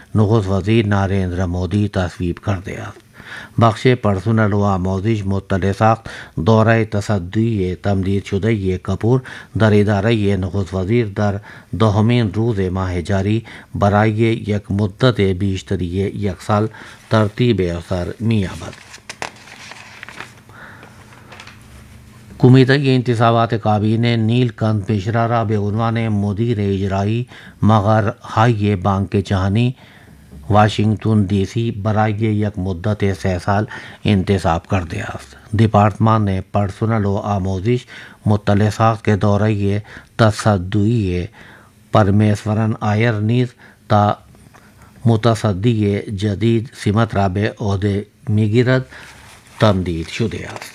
نخست وزیر نریندر مودی تصویب کرده است. بخش پرسنل و آموزش مطلع ساخت دوره تصدی تمدید شده کپور در اداره نخست وزیر در دهمین روز ماه جاری برای یک مدت بیشتری یک سال ترتیب اثر می‌یابد. کمیته انتصابات کابینه نیل کانت مشرا را به عنوان مدیر اجرایی مقرهای بانک جهانی واشنگتن دی سی برای یک مدت 3 سال انتصاب کرده است. دپارتمان پرسنل و آموزش مطلع ساخت که دوره تصدی پرمیسورن آیر نیز تا متصدی جدید سمت را به عهده میگیرد تمدید شده است.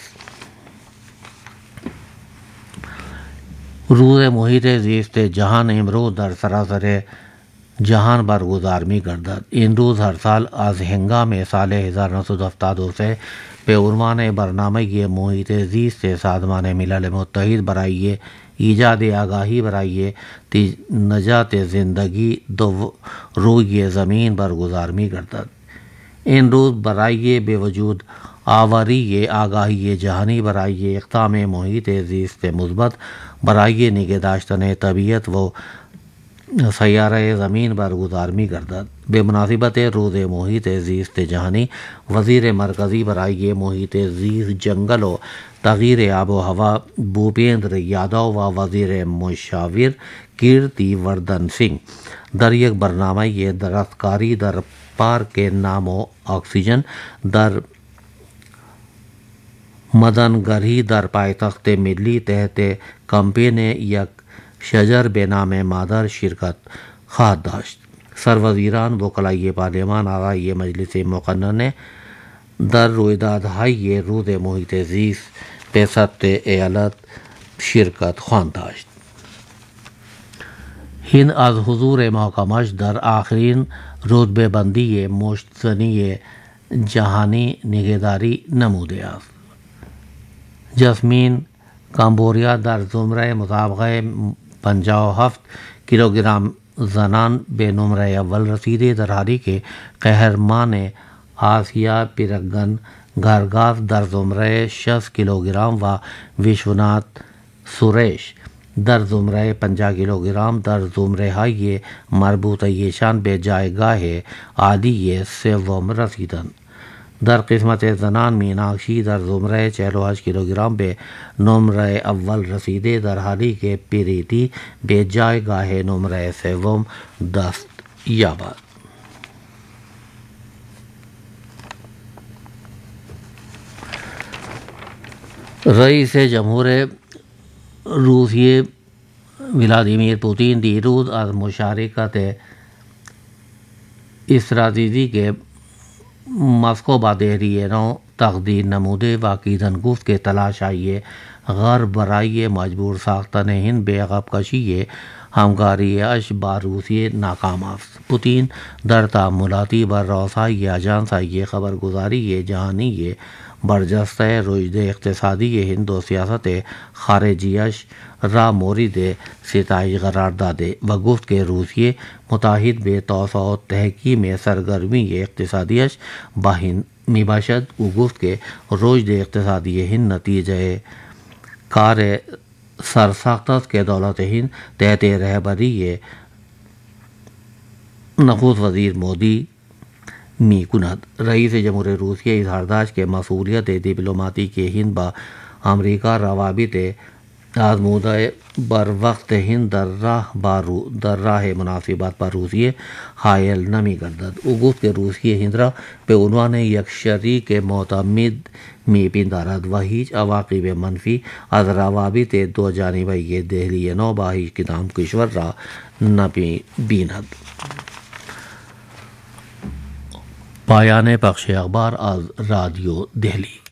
روز محیط زیست جهان امروز در سراسر جهان برگزار می گردد. این روز هر سال از هنگام سال 1973 به عنوان برنامه محیط زیست سازمان ملل متحد برای ایجاد آگاهی برای نجات زندگی روی زمین برگزار می گردد. این روز برای به وجود آوری آگاهی جهانی برای اقدام محیط زیست مثبت برای نگه داشتن طبیعت و سیاره زمین برگزار می گردد. به مناسبت روز محیط زیست جهانی وزیر مرکزی برای محیط زیست جنگل و تغییر آب و هوا بھوپیندر یادو و وزیر مشاور کیرتی وردھن سنگھ در یک برنامه درختکاری در پارک نام و اکسیژن در مدنگری در پایتخت ملی تحت کمپین یک شجر به نام مادر شرکت خواهد داشت. سروزیران وکلای پارلیمان اعضای مجلس مقننه در رویدادهای روز محیط زیست به سطح ایالت شرکت خواهند داشت. هند از حضور محکمش در آخرین رتبه بندی مشتزنی جهانی نگهداری نموده است. جسمین کامبوریا در زمره مسابقه 57 کیلوگرم زنان به نمره اول رسیده، در حالی که قهرمان آسیا پیرگن گارگاس در زمره 60 کیلوگرم و وشونات سوریش در زمره 50 کیلوگرم در زمره های مربوطه ایشان به جایگاه عالی سوم رسیدند. در قسمت زنان میناکشی در زمره 48 کیلوگرم به نمره اول رسیده، در حالی که پریتی به جایگاه نمره سوم دست یابد. رئیس جمهور روسیه ولادیمیر پوتین دیروز از مشارکت استراتژی که مسکو با دهلی نو تقدیر نموده و عقیدت گفت که تلاش‌های غرب برای مجبور ساختن هند به عقب کشی همکاری‌اش با روسیه ناکام است. پوتین در تأملاتی بر رسای آژانس خبرگزاری جهانی برجسته رشد اقتصادی هند و سیاست خارجیش را مورد ستایش قرار داده و گفت که روسیه متحد به توسعه و تحکیم سرگرمی اقتصادیش با هند می باشد. او گفت که رشد اقتصادی هند نتیجه کار سرسخت است که دولت هند تحت رهبری نخست وزیر مودی می کند. رئیس جمهور روسیه اظهار داشت که مسئولیت دیپلماتیک هند با امریکا روابط آزموده بر وقت هند در راه مناسبات با روسیه حائل نمی گردد. او گفت که روسیه هند را به عنوان یک شریک معتمد می پندارد و هیچ عواقب منفی از روابط دو جانبه دهلی نو با هیچ کدام کشور را نمی بیند. پایان پخش اخبار از رادیو دہلی.